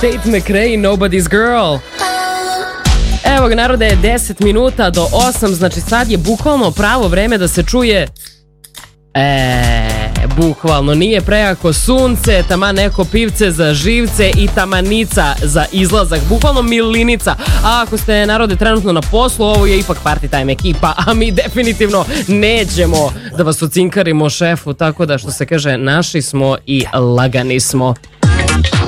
Tate McRae, Nobody's Girl. Evo ga, narode, je 10 minuta do 8, znači sad je bukvalno pravo vreme da se čuje bukvalno nije prejako sunce, taman neko pivce za živce i tamanica za izlazak, bukvalno milinica. A ako ste, narode, trenutno na poslu, ovo je ipak Party Time ekipa, a mi definitivno nećemo da vas ucinkarimo šefu, tako da, što se kaže, naši smo i lagani smo.